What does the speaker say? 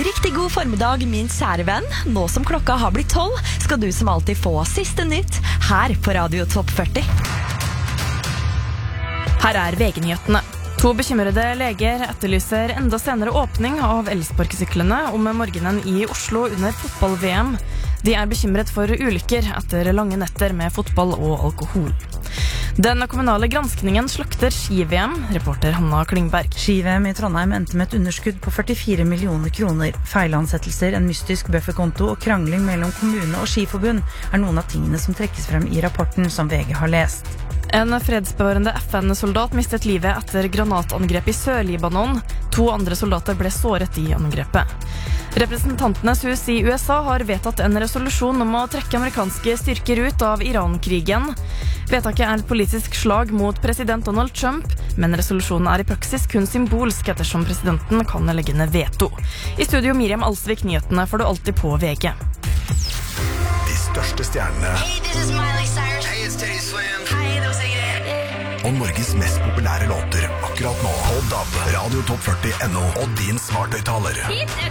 Riktig god formiddag, min kjære venn. Nå som klokka har blitt 12, skal du som alltid få siste nytt her på Radio Topp 40. Her er VG-nyhetene. 2 bekymrede leger etterlyser enda senere åpning av elsparkesyklene om morgenen i Oslo under fotball-VM. De er bekymret for ulykker etter lange netter med fotball og alkohol. Den kommunale granskningen slakter ski-VM, reporter Hanna Klingberg. Ski-VM i Trondheim endte med et underskudd på 44 millioner kroner. Feilansettelser, en mystisk bufferkonto og krangling mellom kommune og skiforbund er noen av tingene som trekkes frem i rapporten som VG har lest. En fredsbevarende FN-soldat mistet livet etter granatangrep i Sør-Libanon. 2 andre soldater ble såret i angrepet. Representantenes hus i USA har vedtatt en resolusjon om å trekke amerikanske styrker ut av Iran-krigen. Vedtaket er et politisk slag mot president Donald Trump, men resolusjonen er i praksis kun symbolsk ettersom presidenten kan legge ned veto. I studio Miriam Alsvik, nyhetene får du alltid på VG. De største stjernene. Hey, this is Miley Cyrus. Hey, it's Teddy Swims. Hei, det var sikkert. Og Norges mest populære låter akkurat nå. På DAB, Radio Topp 40 NO og din smarthøyttaler. Hit